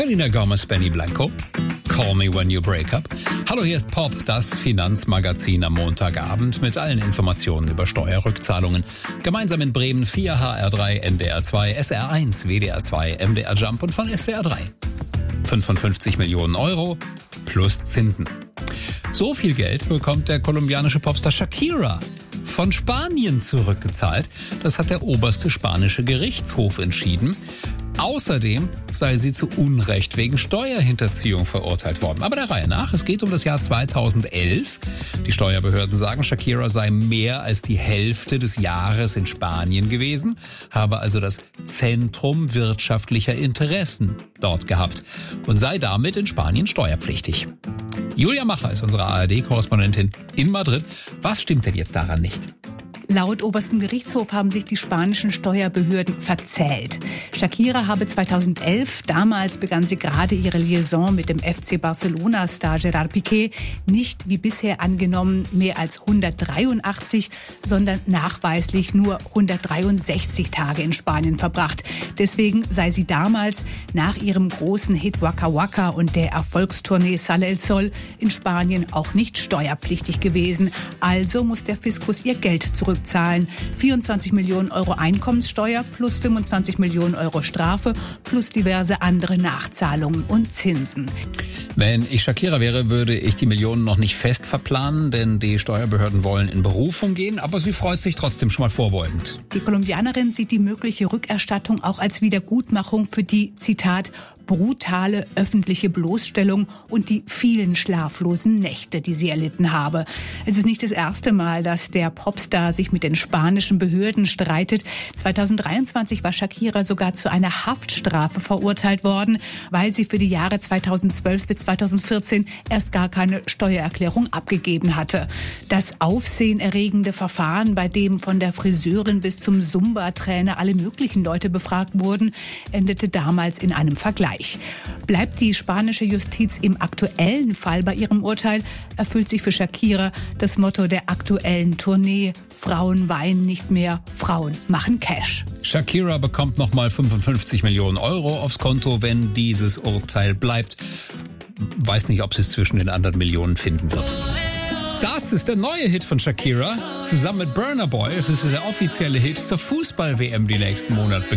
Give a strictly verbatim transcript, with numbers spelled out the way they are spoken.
Selena Gomez, Benny Blanco. Call Me When You Break Up. Hallo, hier ist Pop, das Finanzmagazin am Montagabend mit allen Informationen über Steuerrückzahlungen. Gemeinsam in Bremen vier, H R drei, N D R zwei, S R eins, W D R zwei, M D R Jump und von S W R drei. fünfundfünfzig Millionen Euro plus Zinsen. So viel Geld bekommt der kolumbianische Popstar Shakira von Spanien zurückgezahlt. Das hat der oberste spanische Gerichtshof entschieden. Außerdem sei sie zu Unrecht wegen Steuerhinterziehung verurteilt worden. Aber der Reihe nach, es geht um das Jahr zweitausendelf. Die Steuerbehörden sagen, Shakira sei mehr als die Hälfte des Jahres in Spanien gewesen, habe also das Zentrum wirtschaftlicher Interessen dort gehabt und sei damit in Spanien steuerpflichtig. Julia Macher ist unsere A R D-Korrespondentin in Madrid. Was stimmt denn jetzt daran nicht? Laut obersten Gerichtshof haben sich die spanischen Steuerbehörden verzählt. Shakira habe zweitausendelf, damals begann sie gerade ihre Liaison mit dem F C Barcelona-Star Gerard Piqué, nicht wie bisher angenommen mehr als hundertdreiundachtzig, sondern nachweislich nur hundertdreiundsechzig Tage in Spanien verbracht. Deswegen sei sie damals nach ihrem großen Hit Waka Waka und der Erfolgstournee Sale el Sol in Spanien auch nicht steuerpflichtig gewesen. Also muss der Fiskus ihr Geld zurückzahlen. Zahlen. vierundzwanzig Millionen Euro Einkommenssteuer plus fünfundzwanzig Millionen Euro Strafe plus diverse andere Nachzahlungen und Zinsen. Wenn ich Shakira wäre, würde ich die Millionen noch nicht fest verplanen, denn die Steuerbehörden wollen in Berufung gehen, aber sie freut sich trotzdem schon mal vorbeugend. Die Kolumbianerin sieht die mögliche Rückerstattung auch als Wiedergutmachung für die, Zitat, brutale öffentliche Bloßstellung und die vielen schlaflosen Nächte, die sie erlitten habe. Es ist nicht das erste Mal, dass der Popstar sich mit den spanischen Behörden streitet. zweitausenddreiundzwanzig war Shakira sogar zu einer Haftstrafe verurteilt worden, weil sie für die Jahre zweitausendzwölf bis zweitausendvierzehn erst gar keine Steuererklärung abgegeben hatte. Das aufsehenerregende Verfahren, bei dem von der Friseurin bis zum Zumba-Trainer alle möglichen Leute befragt wurden, endete damals in einem Vergleich. Bleibt die spanische Justiz im aktuellen Fall bei ihrem Urteil, erfüllt sich für Shakira das Motto der aktuellen Tournee: Frauen weinen nicht mehr, Frauen machen Cash. Shakira bekommt nochmal fünfundfünfzig Millionen Euro aufs Konto, wenn dieses Urteil bleibt. Weiß nicht, ob sie es zwischen den anderen Millionen finden wird. Das ist der neue Hit von Shakira, zusammen mit Burna Boy. Es ist der offizielle Hit zur Fußball-W M, die nächsten Monat beginnt.